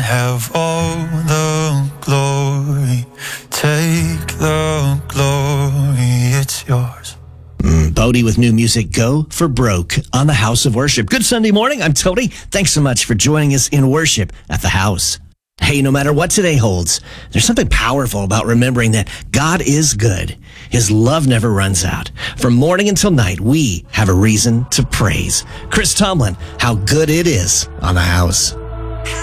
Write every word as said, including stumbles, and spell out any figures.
have all the glory. Take the glory, it's yours. Mm, Bodie with new music, Go for Broke on the House of Worship. Good Sunday morning. I'm Tony. Thanks so much for joining us in worship at the house. Hey, no matter what today holds, there's something powerful about remembering that God is good. His love never runs out. From morning until night, we have a reason to praise. Chris Tomlin, how good it is on the house.